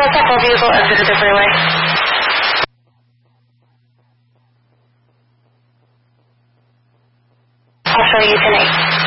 All vehicle exit a different way. I'll show you tonight.